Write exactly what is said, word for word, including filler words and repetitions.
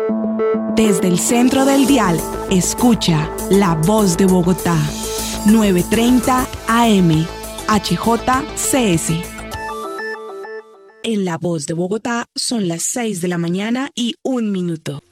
Desde el centro del dial, escucha La Voz de Bogotá, novecientos treinta A M, H J C S. En La Voz de Bogotá son las seis de la mañana y un minuto.